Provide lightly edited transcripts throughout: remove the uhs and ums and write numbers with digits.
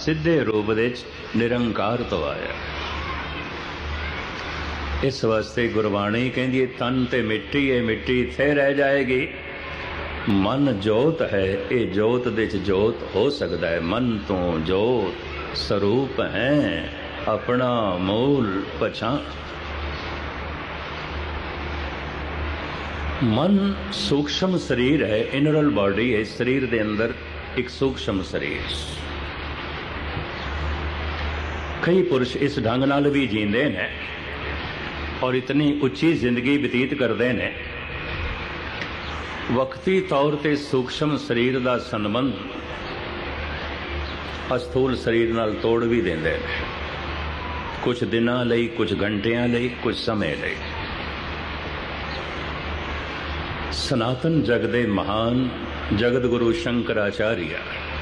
ਸਿੱਧੇ ਰੂਪ ਵਿੱਚ ਨਿਰੰਕਾਰ ਤੋਂ ਆਇਆ। ਇਸ ਵਾਸਤੇ ਗੁਰਬਾਣੀ ਕਹਿੰਦੀ ਹੈ ਤਨ ਤੇ ਮਿੱਟੀ, ਇਹ ਮਿੱਟੀ ਇੱਥੇ ਰਹਿ ਜਾਏਗੀ। ਮਨ ਜੋਤ ਹੈ, ਇਹ ਜੋਤ ਦੇ ਵਿੱਚ ਜੋਤ ਹੋ ਸਕਦਾ ਹੈ। ਮਨ ਤੋਂ ਜੋਤ ਸਰੂਪ ਹੈ, ਆਪਣਾ ਮੂਲ ਪਛਾਣ। ਮਨ ਸੂਖਸ਼ਮ ਸਰੀਰ ਹੈ, ਇਨਰਲ ਬਾਡੀ ਹੈ। ਸਰੀਰ ਦੇ ਅੰਦਰ ਇੱਕ ਸੂਖਸ਼ਮ ਸਰੀਰ। ਕਈ ਪੁਰਸ਼ ਇਸ ਢੰਗ ਨਾਲ ਵੀ ਜੀਂਦੇ ਨੇ ਔਰ ਇਤਨੀ ਉੱਚੀ ਜ਼ਿੰਦਗੀ ਬਤੀਤ ਕਰਦੇ ਨੇ। ਵਕਤੀ ਤੌਰ ਤੇ ਸੂਖਸ਼ਮ ਸਰੀਰ ਦਾ ਸੰਬੰਧ ਅਸਥੂਲ ਸਰੀਰ ਨਾਲ ਤੋੜ ਵੀ ਦਿੰਦੇ ਨੇ, ਕੁਝ ਦਿਨਾਂ ਲਈ, ਕੁਝ ਘੰਟਿਆਂ ਲਈ, ਕੁਝ ਸਮੇਂ ਲਈ। ਸਨਾਤਨ ਜਗ ਦੇ ਮਹਾਨ ਜਗਤ ਗੁਰੂ ਸ਼ੰਕਰਾਚਾਰੀਆ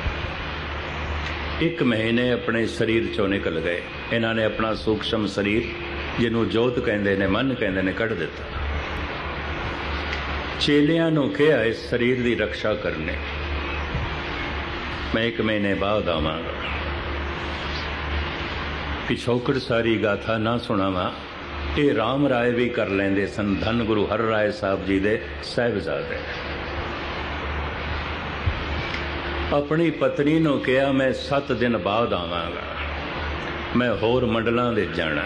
1 ਮਹੀਨੇ ਆਪਣੇ ਸਰੀਰ ਚੋਂ ਨਿਕਲ ਗਏ। ਇਹਨਾਂ ਨੇ ਆਪਣਾ ਸੂਖਸ਼ਮ ਸਰੀਰ, ਜਿਹਨੂੰ ਜੋਤ ਕਹਿੰਦੇ ਨੇ, ਮਨ ਕਹਿੰਦੇ ਨੇ, ਕੱਢ ਦਿੱਤਾ। ਚੇਲਿਆਂ ਨੂੰ ਕਿਹਾ ਇਸ ਸਰੀਰ ਦੀ ਰੱਖਿਆ ਕਰਨੇ, ਮੈਂ 1 ਮਹੀਨੇ ਬਾਅਦ ਆਵਾਂਗਾ। ਪਿਛੋਕੜ ਸਾਰੀ ਗਾਥਾ ਨਾ ਸੁਣਾਵਾਂ, ਇਹ ਰਾਮ ਰਾਏ ਵੀ ਕਰ ਲੈਂਦੇ ਸਨ, ਧੰਨ ਗੁਰੂ ਹਰ ਰਾਏ ਸਾਹਿਬ ਜੀ ਦੇ ਸਾਹਿਬਜ਼ਾਦੇ। ਆਪਣੀ ਪਤਨੀ ਨੂੰ ਕਿਹਾ ਮੈਂ 7 ਦਿਨ ਬਾਅਦ ਆਵਾਂਗਾ, ਮੈਂ ਹੋਰ ਮੰਡਲਾਂ ਦੇ ਜਾਣਾ।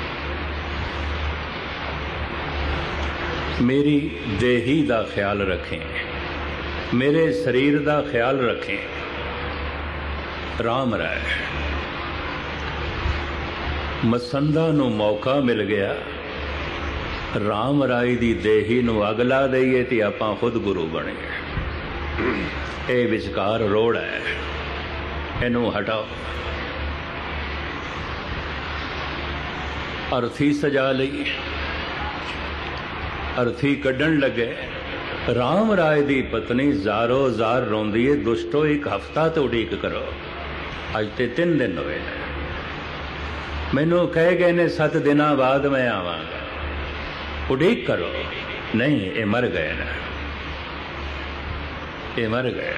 ਮੇਰੀ ਦੇਹੀ ਦਾ ਖਿਆਲ ਰੱਖੇਂ, ਮੇਰੇ ਸਰੀਰ ਦਾ ਖਿਆਲ ਰੱਖੇਂ। ਰਾਮ ਰਾਏ ਮਸੰਦਾ ਨੂੰ ਮੌਕਾ ਮਿਲ ਗਿਆ, ਰਾਮ ਰਾਏ ਦੀ ਦੇਹੀ ਨੂੰ ਅਗਲਾ ਦਈਏ ਤੇ ਆਪਾਂ ਖੁਦ ਗੁਰੂ ਬਣੀਏ। ਇਹ ਵਿਚਕਾਰ ਰੋੜ ਹੈ, ਇਹਨੂੰ ਹਟਾਓ। ਅਰਥੀ ਸਜਾ ਲਈ, ਅਰਥੀ ਕੱਢਣ ਲੱਗੇ। ਰਾਮ ਰਾਏ ਦੀ ਪਤਨੀ ਜ਼ਾਰੋ ਜ਼ਾਰ ਰੋਂਦੀ ਹੈ, ਦੁਸ਼ਟੋ 1 ਹਫ਼ਤਾ ਤੋਂ ਉਡੀਕ ਕਰੋ। ਅੱਜ ਤੇ 3 ਦਿਨ ਹੋਏ ਨੇ, ਮੈਨੂੰ ਕਹਿ ਗਏ ਨੇ 7 ਦਿਨਾਂ ਬਾਅਦ ਮੈਂ ਆਵਾਂਗਾ, ਉਡੀਕ ਕਰੋ। ਨਹੀਂ, ਇਹ ਮਰ ਗਏ ਨੇ, ਇਹ ਮਰ ਗਏ।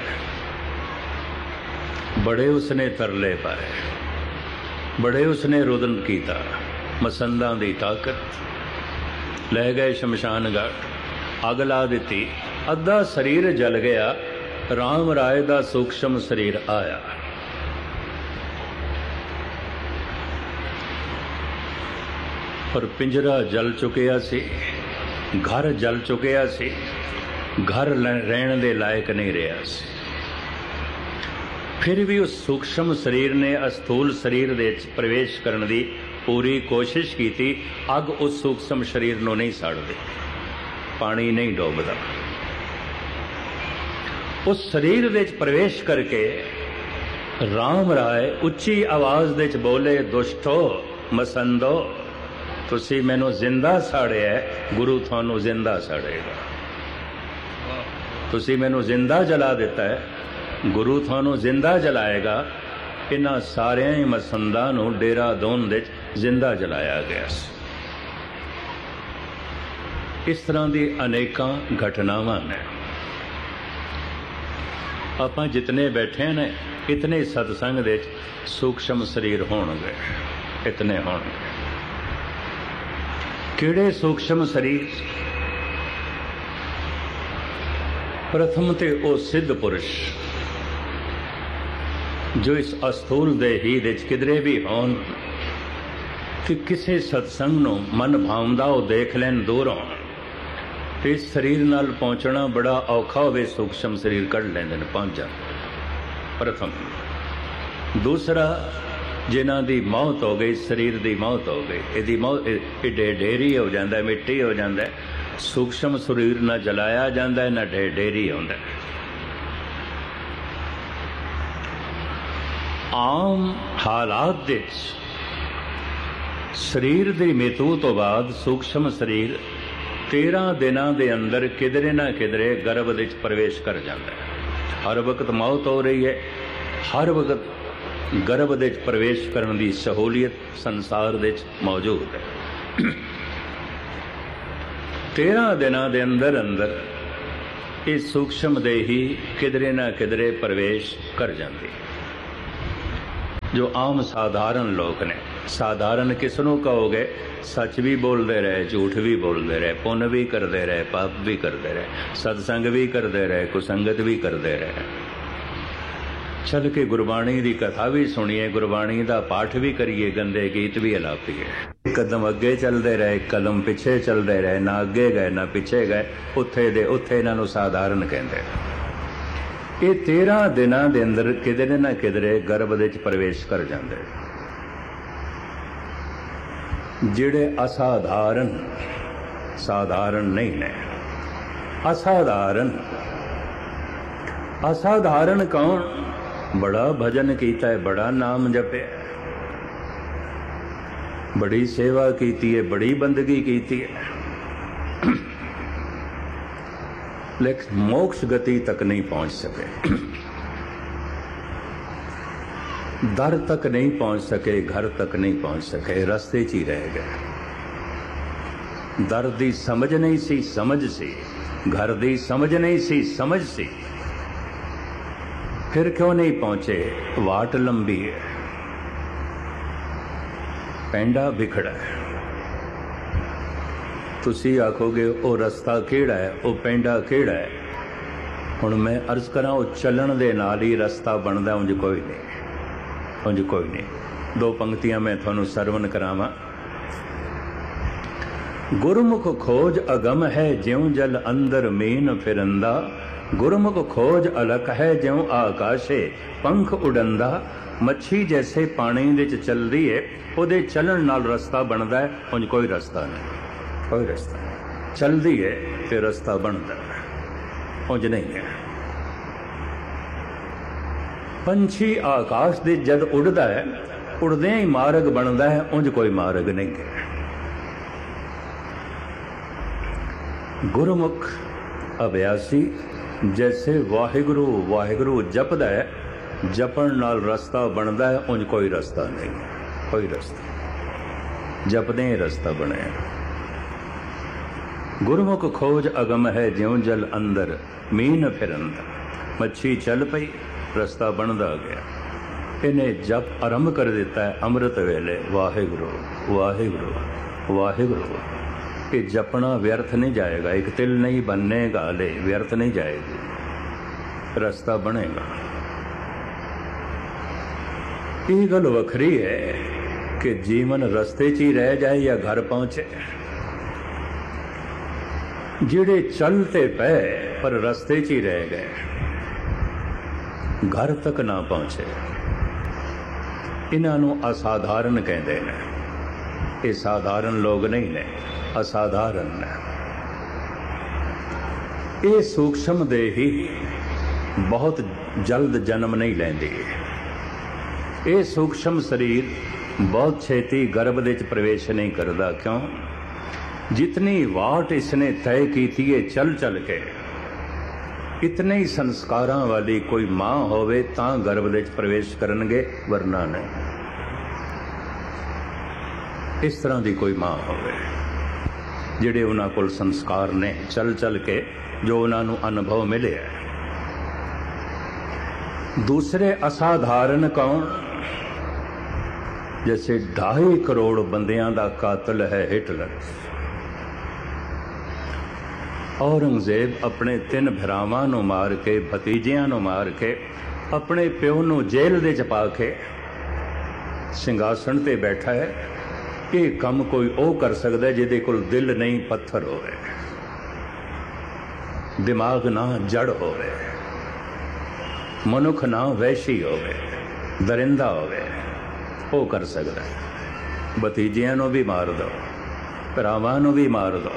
ਬੜੇ ਉਸਨੇ ਤਰਲੇ ਪਾਏ, ਬੜੇ ਉਸਨੇ ਰੁਦਨ ਕੀਤਾ। ਮਸੰਦਾਂ ਦੀ ਤਾਕਤ ਲੈ ਗਏ ਸ਼ਮਸ਼ਾਨ ਘਾਟ, ਅੱਗ ਲਾ ਦਿੱਤੀ, ਅੱਧਾ ਸਰੀਰ ਜਲ ਗਿਆ। ਰਾਮ ਰਾਏ ਦਾ ਸੂਖਸ਼ਮ ਸਰੀਰ ਆਇਆ। ਪਰ ਪਿੰਜਰਾ ਜਲ ਚੁੱਕਿਆ ਸੀ, ਘਰ ਜਲ ਚੁੱਕਿਆ ਸੀ, ਘਰ ਰਹਿਣ ਦੇ ਲਾਇਕ ਨਹੀਂ ਰਿਹਾ ਸੀ। ਫਿਰ ਵੀ ਉਸ ਸੂਖਸ਼ਮ ਸਰੀਰ ਨੇ ਅਸਥੂਲ ਸਰੀਰ ਦੇ ਵਿੱਚ ਪ੍ਰਵੇਸ਼ ਕਰਨ ਦੀ ਪੂਰੀ ਕੋਸ਼ਿਸ਼ ਕੀਤੀ। ਅੱਗ ਉਸ ਸੂਖਸ਼ਮ ਸਰੀਰ ਨੂੰ ਨਹੀਂ ਸਾੜਦੀ, ਪਾਣੀ ਨਹੀਂ ਡੋਬਦਾ। ਉਸ ਸਰੀਰ ਦੇ ਵਿੱਚ ਪ੍ਰਵੇਸ਼ ਕਰਕੇ ਰਾਮ ਰਾਏ ਉੱਚੀ ਆਵਾਜ਼ ਦੇ ਵਿੱਚ ਬੋਲੇ, ਦੁਸ਼ਟੋ ਮਸੰਦੋ, ਤੁਸੀਂ ਮੈਨੂੰ ਜ਼ਿੰਦਾ ਸਾੜਿਆ, ਗੁਰੂ ਤੁਹਾਨੂੰ ਜ਼ਿੰਦਾ ਸਾੜੇਗਾ। ਤੁਸੀਂ ਮੈਨੂੰ ਜ਼ਿੰਦਾ ਜਲਾ ਦਿੱਤਾ ਹੈ, ਗੁਰੂ ਤੁਹਾਨੂੰ ਜ਼ਿੰਦਾ ਜਲਾਏਗਾ। ਇਹਨਾਂ ਸਾਰਿਆਂ ਹੀ ਮਸੰਦਾਂ ਨੂੰ ਦੇਹਰਾਦੂਨ ਵਿੱਚ ਜ਼ਿੰਦਾ ਜਲਾਇਆ ਗਿਆ ਸੀ। ਇਸ ਤਰ੍ਹਾਂ ਦੀ ਅਨੇਕਾਂ ਘਟਨਾਵਾਂ ਨੇ। ਆਪਾਂ ਜਿਤਨੇ ਬੈਠੇ ਨੇ, ਇਤਨੇ ਸਤਸੰਗ ਦੇ ਵਿੱਚ ਸੂਖਸ਼ਮ ਸਰੀਰ ਹੋਣਗੇ, ਇਤਨੇ ਹੋਣਗੇ। ਕਿਹੜੇ ਸੂਖਸ਼ਮ ਸਰੀਰ? ਪ੍ਰਥਮ ਤੇ ਉਹ ਸਿੱਧ ਪੁਰਸ਼ ਜੋ ਇਸ ਅਸਥੂਲ ਦੇਹੀ ਦੇ ਵਿੱਚ ਕਿਧਰੇ ਵੀ ਹੋਣ, ਕਿ ਕਿਸੇ ਸਤਸੰਗ ਨੂੰ ਮਨ ਭਾਉਂਦਾ ਉਹ ਦੇਖ ਲੈਣ ਦੂਰੋਂ, ਤੇ ਇਸ ਸਰੀਰ ਨਾਲ ਪਹੁੰਚਣਾ ਬੜਾ ਔਖਾ ਹੋਵੇ, ਸੂਖਸ਼ਮ ਸਰੀਰ ਕੱਢ ਲੈਂਦੇ ਨੇ, ਪਹੁੰਚ ਜਾਂਦੇ। ਪ੍ਰਥਮ। ਦੂਸਰਾ, ਜਿਨ੍ਹਾਂ ਦੀ ਮੌਤ ਹੋ ਗਈ, ਸਰੀਰ ਦੀ ਮੌਤ ਹੋ ਗਈ, ਇਹਦੀ ਮੌਤ, ਇਹ ਢੇਰੀ ਹੋ ਜਾਂਦਾ, ਮਿੱਟੀ ਹੋ ਜਾਂਦਾ। ਸੂਖਸ਼ਮ ਸਰੀਰ ਨਾ ਜਲਾਇਆ ਜਾਂਦਾ, ਨਾ ਢੇਰੀ ਹੁੰਦਾ। ਆਮ ਹਾਲਾਤ ਦੇ ਸਰੀਰ ਦੀ ਮ੍ਰਿਤੂ ਤੋਂ ਬਾਅਦ ਸੂਖਸ਼ਮ ਸਰੀਰ 13 ਦਿਨਾਂ ਦੇ ਅੰਦਰ ਕਿਧਰੇ ਨਾ ਕਿਧਰੇ ਗਰਭ ਵਿੱਚ ਪ੍ਰਵੇਸ਼ ਕਰ ਜਾਂਦਾ ਹੈ। ਹਰ ਵਕਤ ਮੌਤ ਹੋ ਰਹੀ ਹੈ, ਹਰ ਵਕਤ ਗਰਭ ਵਿੱਚ ਪ੍ਰਵੇਸ਼ ਕਰਨ ਦੀ ਸਹੂਲੀਅਤ ਸੰਸਾਰ ਵਿੱਚ ਮੌਜੂਦ ਹੈ। 13 ਦਿਨਾਂ ਦੇ ਅੰਦਰ ਅੰਦਰ ਇਹ ਸੂਖਸ਼ਮ ਦੇਹੀ ਕਿਧਰੇ ਨਾ ਕਿਧਰੇ ਪ੍ਰਵੇਸ਼ ਕਰ ਜਾਂਦੀ। जो आम साधारण लोग ने। साधारण किसनों कहोगे? सच भी बोलते रहे, झूठ भी बोलते रहे, पुण्य भी करते रहे, पाप भी करते रहे, सत्संग भी करते रहे, कुसंगत भी करते रहे, चल के गुरबाणी की कथा भी सुनिए, गुरबाणी का पाठ भी करिए, गंदे गीत भी अलापीए। एक कदम अगे चलते रहे, एक कदम पिछे चलते रहे, ना अगे गए ना पिछे गए, उत्थे दे उत्थे इन्हां नूं साधारण कहंदे। ये 13 दिनां दे अंदर किधरे ना किधरे गर्भ दे च प्रवेश कर जाते। जिहड़े असाधारण साधारण नहीं ने, असाधारण असाधारण कौन? बड़ा भजन कीता है, बड़ा नाम जपे, बड़ी सेवा कीती है, बड़ी बंदगी कीती है, लेकिन मोक्ष गति तक नहीं पहुंच सके, दर तक नहीं पहुंच सके, घर तक नहीं पहुंच सके, रस्ते च ही रह गए। दर दी समझ नहीं सी, समझ सी, घर दी समझ नहीं सी, समझ सी, फिर क्यों नहीं पहुंचे? वाट लंबी है, पैंडा बिखड़ा है। तुसी आखोगे वो रस्ता केड़ा है, वो पैंडा केड़ा है? हुण मैं अर्ज करा, वो चलन दे नाल ही रस्ता बनदा, उंज कोई नहीं, उंज कोई नहीं। दो पंक्तियां मैं थानू सरवण करावां। गुरमुख खोज अगम है, ज्यों जल अंदर मीन फिरंदा, गुरमुख खोज अलख है, ज्यों आकाशे पंख उड़ंदा। मच्छी जैसे पानी दे च चलदी है, ओदे चलन नाल रस्ता बनदा है, उंज कोई रस्ता नहीं, कोई रस्ता नहीं। चलदी है ते रस्ता बनदा है, उंज नहीं है। पंछी आकाश दे जद उड़दा है, उड़दे ही मार्ग बनदा है, उंज कोई मार्ग नहीं है। गुरमुख अभ्यासी जैसे वाहिगुरु वाहिगुरु जपदा है, जपण नाल रस्ता बनदा है, उंज कोई रस्ता नहीं, कोई रस्ता। जपदे ही रस्ता बने। गुरमुख खोज अगम है, ज्यों जल अंदर मीन फिरंदा। मच्छी चल पई, रस्ता बनदा गया। इन्हें जप आरंभ कर देता है अमृत वेले, वाहिगुरु वाहिगुरु वाहिगुरु। कि जपना व्यर्थ नहीं जाएगा, एक तिल नहीं बनने गाले व्यर्थ नहीं जाएगी, रास्ता बनेगा। ये गल वखरी है कि जीवन रस्ते च ही रह जाए या घर पहुंचे। जिहड़े चलते पे पर रस्ते च ही रह गए, घर तक ना पहुंचे, इन्हां नूं असाधारण कहते हैं। ये साधारण लोग नहीं ने, असाधारण है। ये सूक्ष्म देही बहुत जल्द जन्म नहीं लेंदी। ये सूक्ष्म शरीर बहुत छेती गर्भ दे च प्रवेश नहीं करता। क्यों? जितनी वाट इसने तय की थी चल चल के, इतने ही संस्कारां वाली कोई मां होवे तां गर्भ दे च प्रवेश करनगे, वरना नहीं। इस तरह की कोई मां होवे जिहड़े उन्हां कोल संस्कार ने, चल चल के जो उन्हां नूं अनुभव मिले है। दूसरे असाधारण कौन? जैसे 2.5 करोड़ बंदियां दा कातिल है हिटलर। औरंगजेब अपने 3 भरावां नूं मार के, भतीजियां नूं मार के, अपने प्यो नूं जेल दे च पा के सिंघासन ते बैठा है। ये काम कोई ओ कर सकता है जिहदे कोल दिल नहीं, पत्थर होवे, दिमाग ना जड़ होवे, मनुख ना वैशी होवे, दरिंदा होवे, ओ कर सकता है। भतीजियां नूं भी मार दो, भरावां नूं भी मार दो,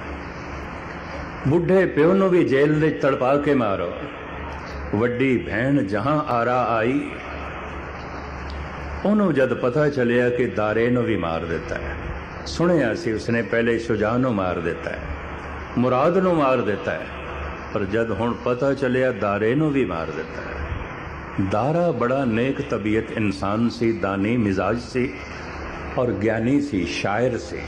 बुढ़े प्यो नूं भी जेल दे तड़पा के मारो। वड्डी भैन जहां आरा आई, उन्होंने जद पता चलिया कि दारे नूं भी मार देता है। सुनिया सी उसने पहले शुजा नूं मार देता है, मुराद नूं मार देता है, पर जद हुण पता चलिया दारे नूं भी मार देता है। दारा बड़ा नेक तबीयत इंसान सी, दानी मिजाज सी और ज्ञानी सी, शायर सी,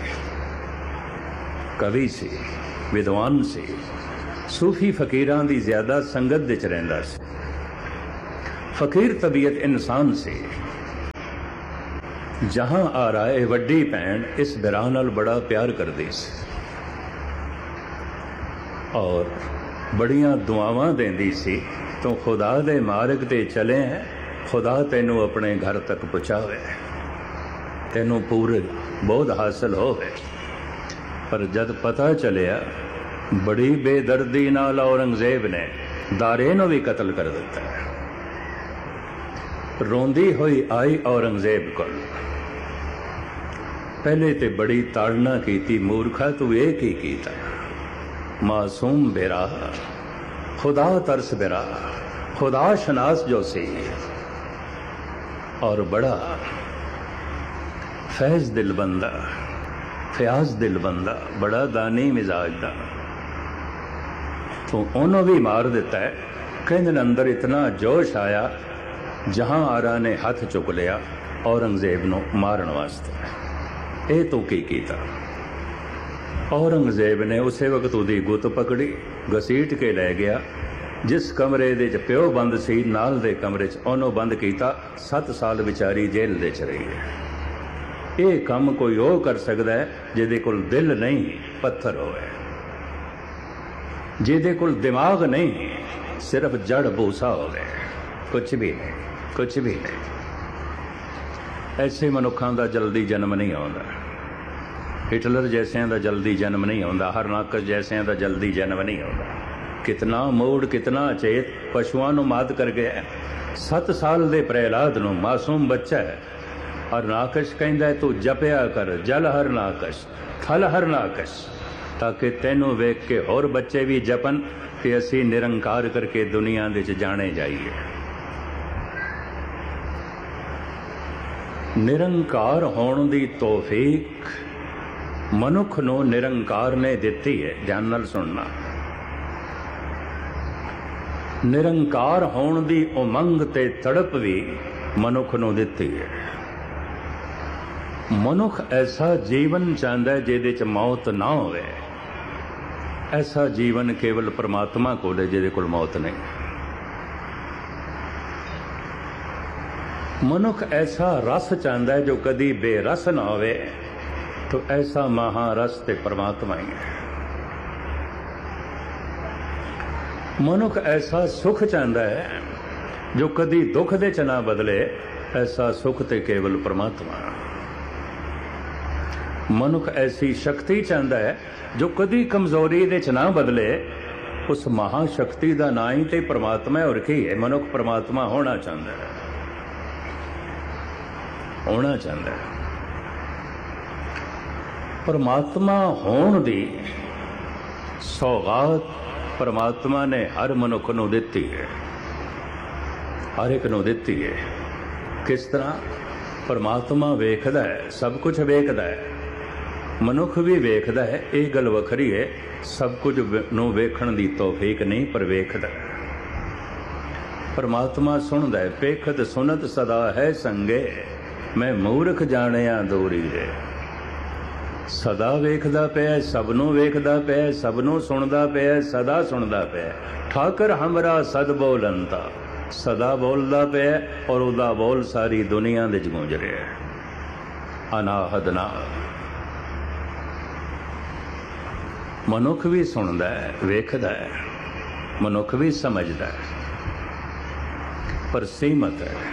कवि सी, विद्वान सी, सूफी फकीरां दी ज्यादा संगत विच रहिंदा सी। फकीर तबीयत इंसान सी, ਜਹਾਂ ਆ ਰਾਏ ਵੱਡੀ ਭੈਣ ਇਸ ਬਿਰਾਂ ਨਾਲ ਬੜਾ ਪਿਆਰ ਕਰਦੀ ਸੀ ਔਰ ਬੜੀਆਂ ਦੁਆਵਾਂ ਦਿੰਦੀ ਸੀ। ਤੂੰ ਖੁਦਾ ਦੇ ਮਾਰਗ ਤੇ ਚਲੇ ਹੈ, ਖੁਦਾ ਤੈਨੂੰ ਆਪਣੇ ਘਰ ਤੱਕ ਪਹੁੰਚਾਵੇ, ਤੈਨੂੰ ਪੂਰੇ ਬੋਧ ਹਾਸਲ ਹੋਵੇ। ਪਰ ਜਦ ਪਤਾ ਚੱਲਿਆ ਬੜੀ ਬੇਦਰਦੀ ਨਾਲ ਔਰੰਗਜ਼ੇਬ ਨੇ ਦਾਰੇ ਨੂੰ ਵੀ ਕਤਲ ਕਰ ਦਿੱਤਾ। ਰੋਂਦੀ ਹੋਈ ਆਈ ਔਰੰਗਜ਼ੇਬ ਕੋਲ। ਪਹਿਲੇ ਤੇ ਬੜੀ ਤਾੜਨਾ ਕੀਤੀ, ਮੂਰਖਾ ਤੂੰ ਇਹ ਕੀ ਕੀਤਾ? ਮਾਸੂਮ ਬਿਰਾ, खुदा तरस बिरा, खुदा शनास जो सी और बड़ा फैज दिल बंदा, फयाज दिल बंदा, बड़ा दानी मिजाज दा, तो उन्होंने भी मार दिता है। कहने अंदर इतना जोश आया, जहां आरा ने हथ चुक लिया औरंगजेब नूं मारन वास्ते। ये तो की कीता? औरंगजेब ने उसे वक्त उहदी गुत पकड़ी, घसीट के लै गया। जिस कमरे दे च प्यो बंद सी, नाल दे कमरे च ओनू बंद किया। 7 साल विचारी जेल दे च रही है। ये काम कोई वो कर सकता है जिहदे कोल दिल नहीं, पत्थर होवे, जिहदे कोल दिमाग नहीं, सिर्फ जड़ भूसा होवे, कुछ भी नहीं, कुछ भी नहीं। ऐसे मनुखों का जल्दी जन्म नहीं आता। हिटलर जैसिया का जल्दी जन्म नहीं आता, हरनाकश जैसिया का जल्दी जन्म नहीं आता। कितना मूड, कितना चेत पशुओं को मात कर गया। 7 साल के प्रहलाद नूं, मासूम बच्चा है, हरनाकश कहता है तू जपिया कर जल हरनाकश, थल हरनाकश, ताकि तैनू वेख के होर बच्चे भी जपन कि असी निरंकार करके दुनिया दे च जाने जाइए। निरंकार होने की तौफीक मनुख नूं निरंकार ने दिती है। ध्यान नाल सुनना। निरंकार होने की उमंग ते तड़प भी मनुख नूं दिती है। मनुख ऐसा जीवन चाहता है जिहदे च मौत ना होवे। ऐसा जीवन केवल परमात्मा कोल है जिहदे कोल मौत नहीं। मनुख ऐसा रस चाहता है जो कदी बेरस ना होवे, तो ऐसा महारस ते परमात्मा ही है। मनुख ऐसा सुख चाहता है जो कदी दुख दे च ना बदले, ऐसा सुख ते केवल परमात्मा। मनुख ऐसी शक्ति चाहता है जो कदी कमजोरी दे च ना बदले, उस महाशक्ति का ना ही ते परमात्मा है। और की है? मनुख परमात्मा होना चाहता है, होना चाहता है। परमात्मा होने दी सौगात परमात्मा ने हर मनुख नूं दिती है, हर एक नूं दिती है। किस तरह? परमात्मा वेखदा है, सब कुछ वेखदा है, मनुख भी वेखदा है। ये गल वखरी है, सब कुछ नूं वेखण दी तौफीक नहीं, पर वेखदा है। परमात्मा सुनदा है, पेखत सुनत सदा है संगे, मैं मूर्ख जाणिया दूरी है। सदा वेखदा पिया, सबनों वेखदा पिया, सबनों सुनदा पिया, सदा सुनदा पिया। ठाकर हमरा सद बोलंता, सदा बोलदा पिया और उदा बोल सारी दुनिया दे च गूंज रहा है। अनाहद नाल मनुख भी सुनदा है, वेखदा है, मनुख भी समझदा है, पर सीमत है।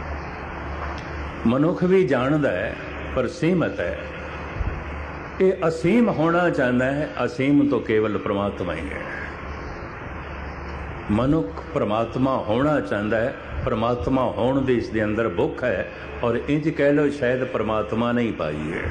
मनुख भी जानदा है, पर सीमत है। ये असीम होना चाहता है, असीम तो केवल परमात्मा ही है। मनुख परमात्मा होना चाहता है, परमात्मा होने की इसके अंदर भुख है, और इंज कह लो शायद परमात्मा नहीं पाई है।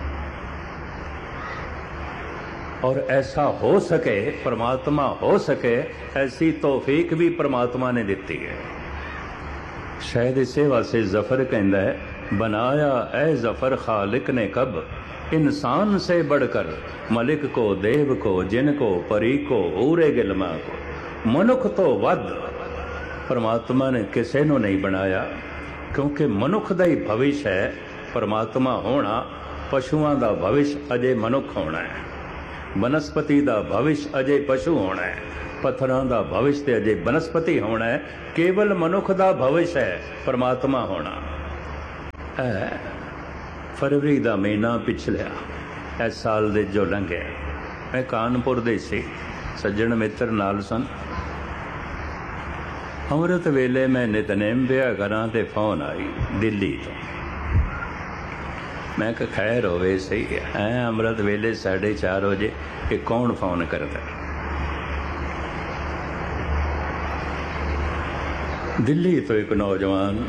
और ऐसा हो सके, परमात्मा हो सके, ऐसी तौफीक भी परमात्मा ने दी है। शायद इसे वास्ते जफर कहता है, बनाया ऐ जफर खालिक ने कब, इंसान से बढ़कर मलिक को, देव को, जिन को, परी को, हूरे गिलमा को, मनुख तो वध परमात्मा ने किसी को नहीं बनाया। क्योंकि मनुख का ही भविष्य है परमात्मा होना, पशुओं का भविष्य अजे मनुख होना है, वनस्पति का भविष्य अजे पशु होना है, पत्थरों का भविष्य अजे वनस्पति होना है। केवल मनुख का भविष्य है परमात्मा होना है। फरवरी का महीना पिछलिया इस साल दे जो लंघिया, मैं कानपुर दे सी, सज्जन मित्र नाल सन। अमृत वेले मैं नितनेम पिया करा ते फोन आई दिल्ली तो। मैं कहा खैर होवे सही है, अमृत वेले 4:30 बजे कि कौन फोन करता। दिल्ली तो एक नौजवान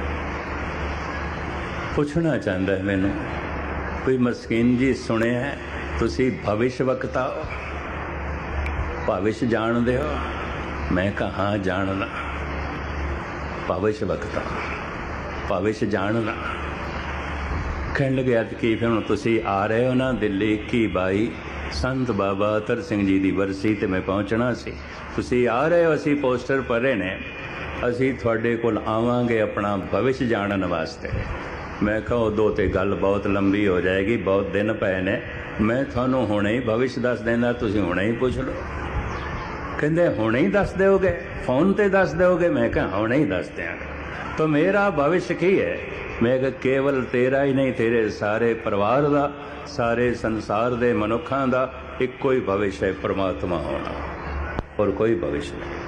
पुछना चाहता है मैनू, कोई मस्कीन जी सुनिया है तुसी भविष्य वक्ता हो, भविष्य जानते हो? मैं कहा हाँ जानना। भविष्य वक्ता, भविष्य जानना। कहने लगे अतकी फिर हुण तुसी आ रहे हो ना दिल्ली 21/22 संत बाबा अतर सिंह जी की बरसी ते मैं पहुँचना सी, तुसी आ रहे हो, असी पोस्टर भरे ने, असी तुहाडे कोल आवांगे अपना भविष्य जानन वास्ते। मैं कहा उदों तो गल बहुत लंबी हो जाएगी, बहुत दिन पे ने, मैं थानू हुणे ही भविष्य दस देना, तुसीं हुणे ही पुछ लो। कहंदे हुणे ही दस दोगे, फोन ते दस दोगे? मैं कहा हुणे ही दस देंगे। तो मेरा भविष्य की है? मैं कहा केवल तेरा ही नहीं, तेरे सारे परिवार का, सारे संसार दे मनुखां दा इक्को ही भविष्य है, परमात्मा होना, और कोई भविष्य नहीं।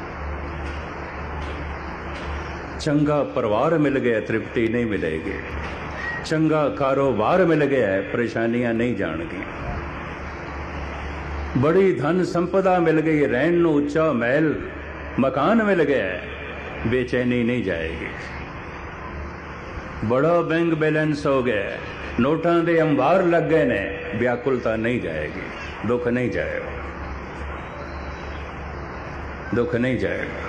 चंगा परिवार मिल गया तृप्ति नहीं मिलेगी, चंगा कारोबार मिल गया है परेशानियां नहीं जाणगी, बड़ी धन संपदा मिल गई, रहन नूं उच्चा महल मकान मिल गया है, बेचैनी नहीं जाएगी। बड़ा बैंक बैलेंस हो गया है, नोटां दे अंबार लग गए ने, व्याकुलता नहीं जाएगी, दुख नहीं जाएगा, दुख नहीं जाएगा,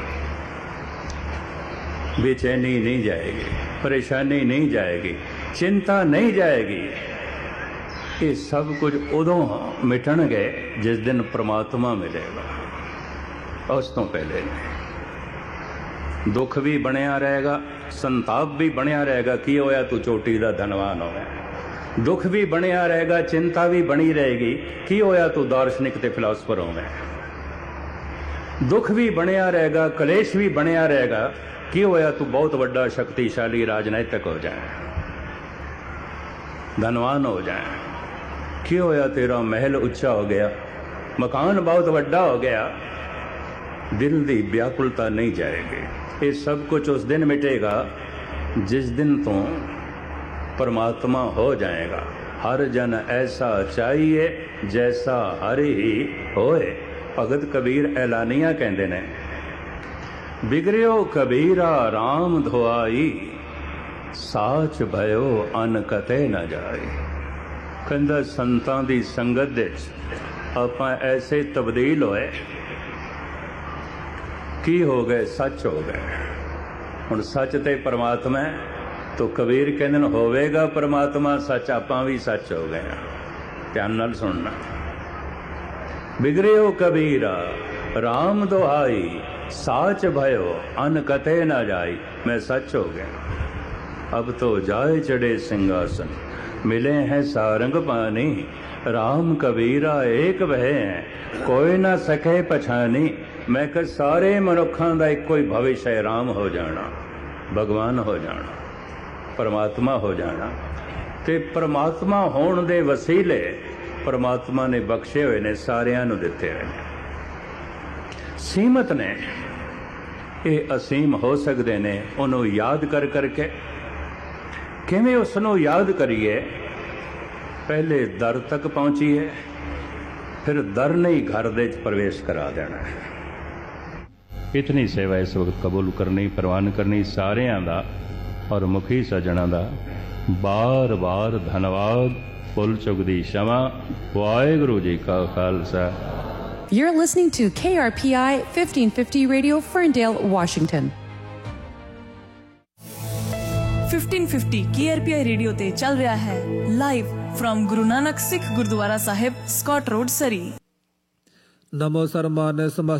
बेचैनी नहीं जाएगी, परेशानी नहीं जाएगी, चिंता नहीं जाएगी। ये सब कुछ उदों मिटणगे जिस दिन परमात्मा मिलेगा, उस तो पहले नहीं। दुख भी बनिया रहेगा, संताप भी बनिया रहेगा, की होया तू चोटी दा धनवान होया, दुख भी बनिया रहेगा, चिंता भी बनी रहेगी, की होया तू दार्शनिक ते फिलासफर होवे, दुख भी बनिया रहेगा, कलेश भी बनिया रहेगा, की होया तू बहुत बड़ा शक्तिशाली राजनैतिक हो जाए, धनवान हो जाए, की होया तेरा महल उच्चा हो गया, मकान बहुत बड़ा हो गया, दिल की व्याकुलता नहीं जाएगी। ये सब कुछ उस दिन मिटेगा जिस दिन तू परमात्मा हो जाएगा। हर जन ऐसा चाहिए जैसा हर ही होए। भगत कबीर ऐलानिया कहते ने, बिगड़ियो कबीरा राम धोआई, साच भयो अन कते न जाए। कहंदा संतां दी संगत विच आपां ऐसे तब्दील होए, की हो गए, सच हो गए। हुण सच ते परमात्मा है, तो कबीर कहंदे ने होवेगा परमात्मा सच, आपां भी सच हो गए। ध्यान नाल सुनना, बिगड़ियो कबीरा राम दुहाई, साच भयो अन कते न जाई। मैं सच हो गया, अब तो जाए चढ़े सिंहासन, मिले हैं सारंग पानी, राम कबीरा एक भय है, कोई ना सके पछानी। मैं कह सारे मनुखों का एको ही भविष्य है, राम हो जाना, भगवान हो जाना, परमात्मा हो जाना। ते परमात्मा होने दे वसीले परमात्मा ने बख्शे हुए ने, सारियां नूं दिते हुए ने। सीमत ने ये असीम हो सकते ने, उन्होंने याद कर करके। किवें उसनों याद करिए? पहले दर तक पहुंचीए, फिर दर नहीं घर दे प्रवेश करा देना है। इतनी सेवा इस वक्त कबूल करनी, प्रवान करनी सारियां दा और मुखी सज्जणा दा बार बार धन्यवाद। भुल चुक दी क्षमा। वाहिगुरू जी का Khalsa. You're listening to KRPI 1550 Radio, Ferndale, Washington. 1550 KRPI radio ते चल रहा है live from Guru Nanak Sikh gurdwara Sahib, Scott road, सरी। नमो सरमान्य समस्त